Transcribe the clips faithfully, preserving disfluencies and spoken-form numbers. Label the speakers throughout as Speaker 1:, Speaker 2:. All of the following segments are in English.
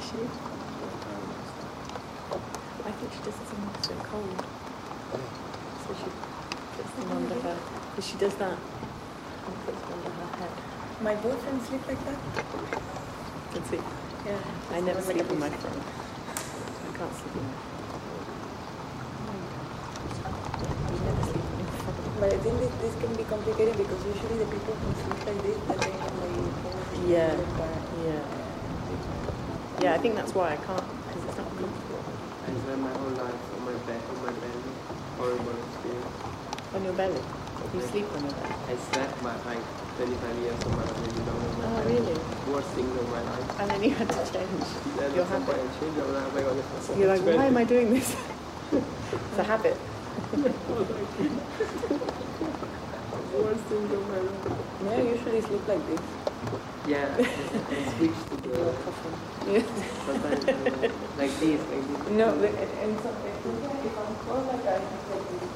Speaker 1: she? I think she does it when it's so cold. So she puts them under her. Because she does that and puts them under her head.
Speaker 2: My boyfriend sleep like that?
Speaker 1: You can see.
Speaker 2: Yeah.
Speaker 1: I never
Speaker 2: Like
Speaker 1: sleep
Speaker 2: a
Speaker 1: with my
Speaker 2: beast.
Speaker 1: friend. I can't sleep with my friend. You never sleep with your friend.
Speaker 2: But I think this, this can be complicated because usually the people who sleep like this, that they have like...
Speaker 1: Yeah,
Speaker 2: But,
Speaker 1: yeah. Yeah, I think that's why I can't, because it's not comfortable.
Speaker 3: I spent my whole life on my bed, on my belly. Horrible experience.
Speaker 1: On your belly? You sleep on your belly?
Speaker 3: I slept my like twenty-five years of my life, maybe longer than my
Speaker 1: Oh,
Speaker 3: belly.
Speaker 1: really?
Speaker 3: Worst thing of my life.
Speaker 1: And then you had to change
Speaker 3: Then
Speaker 1: your
Speaker 3: at some point
Speaker 1: habit.
Speaker 3: I changed. I'm like, oh my god, this was so
Speaker 1: You're like,
Speaker 3: much
Speaker 1: why am I
Speaker 3: better.
Speaker 1: doing this? It's a habit.
Speaker 3: Worst thing of my life.
Speaker 2: yeah, usually sleep like this.
Speaker 3: Yeah, I switched to the
Speaker 2: Yeah.
Speaker 3: sometimes uh, like this, like this.
Speaker 2: No, the, and so, if I'm cold like I sleep like this.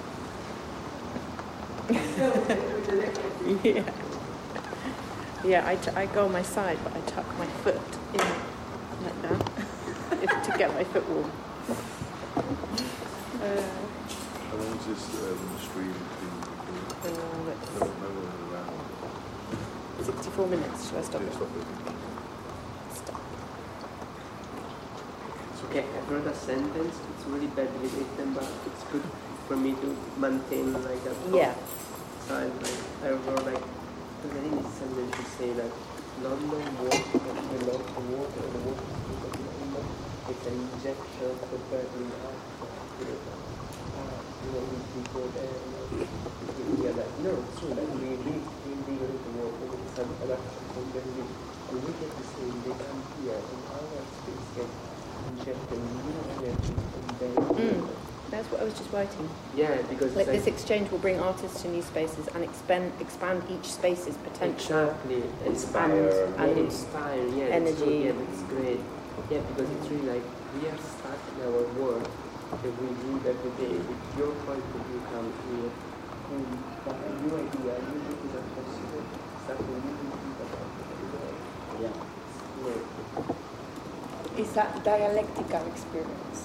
Speaker 1: Yeah. Yeah, I, t- I go on my side, but I tuck my foot in like that if, to get my foot warm. Uh,
Speaker 4: How long is this um, stream being recorded?
Speaker 1: uh,
Speaker 4: No, no one around.
Speaker 1: sixty-four minutes. Should I stop
Speaker 4: Yeah,
Speaker 1: it?
Speaker 4: stop it.
Speaker 1: Stop.
Speaker 3: Okay, I wrote a sentence. It's really badly written, but it's good for me to maintain like a
Speaker 1: Yeah.
Speaker 3: side. Like I wrote like, because I think this sentence should say like, London water, the local water, the water street of London, it's an injection for burning out. You know, we people there, we are like, no, it's true, like we live in the water, with some elections from Berlin, and we get the same, they come here, and our space get injected new energy from their
Speaker 1: Mm. That's what I was just writing.
Speaker 3: Yeah, because
Speaker 1: Like
Speaker 3: it's
Speaker 1: this exchange will bring artists to new spaces and expand expand each space's potential.
Speaker 3: exactly
Speaker 1: inspire
Speaker 3: and
Speaker 1: and
Speaker 3: inspire, yeah, it's
Speaker 1: energy.
Speaker 3: true, yeah, it's great. Yeah, because it's really like we are stuck in our work that we live every day. With your point of view come here, and but a new idea, a new thing that possible, something you can think about it every day. Yeah, it's great.
Speaker 2: It's a dialectical experience.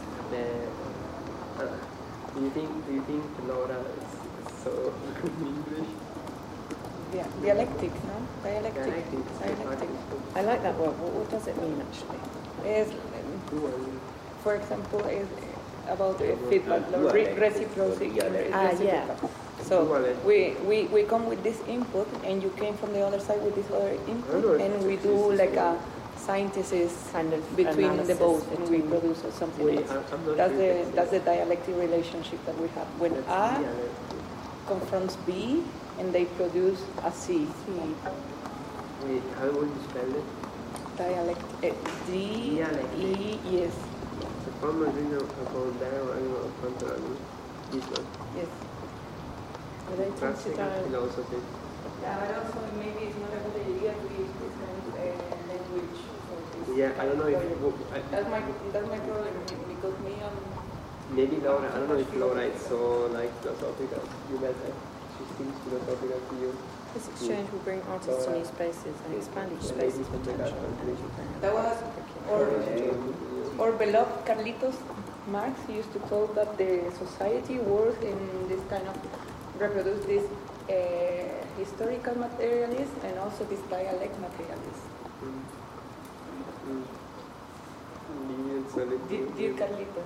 Speaker 3: Uh, uh, do you think do you think Laura is, is so good in English?
Speaker 2: Yeah, dialectic, no? Dialectic.
Speaker 3: Dialectic,
Speaker 2: Dialectic.
Speaker 1: I like that word. What, what does it mean actually?
Speaker 2: Is,
Speaker 3: Dual.
Speaker 2: for example, is about uh, feedback, no? Re- reciprocity.
Speaker 1: Ah, yeah.
Speaker 2: So
Speaker 3: Dual.
Speaker 2: we, we, we come with this input, and you came from the other side with this other input,
Speaker 3: know,
Speaker 2: and we do like a synthesis
Speaker 1: Kind of
Speaker 2: between the
Speaker 1: analysis
Speaker 2: both, and we
Speaker 1: between-
Speaker 2: produce something
Speaker 3: Wait,
Speaker 2: else.
Speaker 3: I'm, I'm not
Speaker 2: That's
Speaker 3: sure
Speaker 2: the
Speaker 3: if it's-
Speaker 2: that's the dialectic relationship that we have. When
Speaker 3: that's
Speaker 2: A
Speaker 3: dialectic.
Speaker 2: confronts B, and they produce a C.
Speaker 3: Wait, how would you spell it?
Speaker 2: Dialect. eh, D
Speaker 3: Dialectic.
Speaker 2: E yes
Speaker 3: The former reader about diagonal contrary. This one.
Speaker 2: yes.
Speaker 1: Related to
Speaker 3: Classical
Speaker 1: dial-
Speaker 3: philosophy.
Speaker 2: Yeah, but also maybe it's not a good idea to use this kind of uh, language. for this
Speaker 3: Yeah, I don't know if
Speaker 2: project.
Speaker 3: w- I,
Speaker 2: That's my that's my problem because me um
Speaker 3: maybe Laura. I don't know if Laura is so like philosophical. You better. She seems philosophical to you.
Speaker 1: This exchange will bring artists to new spaces and expand each space's potential.
Speaker 2: that was or or beloved Carlitos Marx used to tell that the society works in this kind of reproduce this uh, historical materialism and also this dialect materialism.
Speaker 3: Mm. Mm. Live in solitude.
Speaker 2: Dear, dear Carlitos.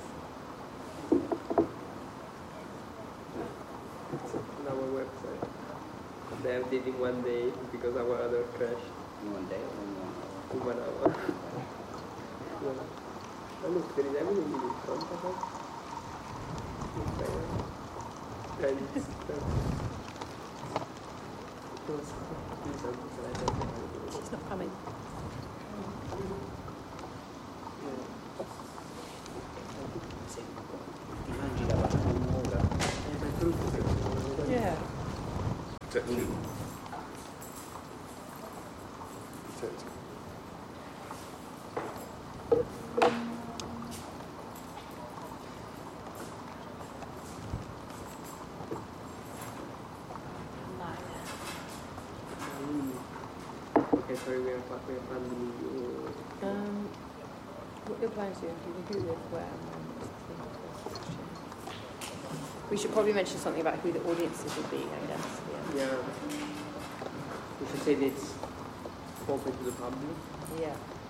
Speaker 3: It's on our website. They have did in one day because our other crashed.
Speaker 5: One day or one hour?
Speaker 3: In one hour. Yeah. Oh, look, there is everything in front of us. It's like that. And it's it was please don't put it like that.
Speaker 1: She's not coming.
Speaker 5: Sì. Ti mangi la pasta un'ora.
Speaker 3: Eh, ma è brutto perché
Speaker 1: Yeah.
Speaker 4: Protected. Protected.
Speaker 3: Okay, sorry, we are, we are funding you.
Speaker 1: Um, What you're planning to do, you can do with where and when. Just the thing, first question. We should probably mention something about who the audiences will be, I guess. Yeah.
Speaker 3: Yeah. We should say that it's open to the public.
Speaker 1: Yeah.